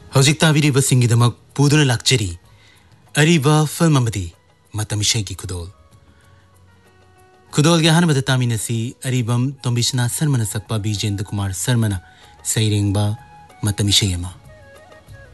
ꯍꯧꯖꯤꯛ ꯇꯥꯕꯤꯔꯤꯕꯁꯤꯡꯒꯤꯗꯃꯛ ꯄꯨꯗꯨꯅ ꯂꯥꯛꯆꯔꯤ ꯑꯔꯤꯕ ꯐꯤꯜꯝ ꯑꯃꯗꯤ ꯃꯇꯝ ꯏꯁꯩꯒꯤ ꯈꯨꯗꯣꯜꯒꯤ ꯑꯍꯥꯟꯕꯗ ꯇꯥꯃꯤꯟꯅꯁꯤ ꯑꯔꯤꯕꯝ ꯇꯣꯝꯕꯤꯁꯅꯥ ꯁꯔꯃꯅ ꯁꯛꯄ ꯕꯤꯖꯦꯟꯗ꯭ꯔ ꯀꯨꯃꯥꯔ ꯁꯔꯃꯅ ꯁꯩꯔꯦꯡꯕ ꯃꯇꯝ ꯏꯁꯩ ꯑꯃ